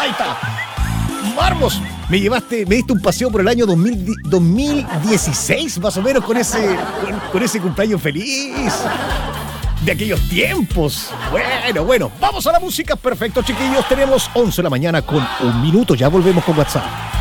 Ahí está. Marmos, me diste un paseo por el año 2016, más o menos, con ese cumpleaños feliz de aquellos tiempos. Bueno, vamos a la música. Perfecto, chiquillos. Tenemos 11 de la mañana con 1 minuto. Ya volvemos con WhatsApp.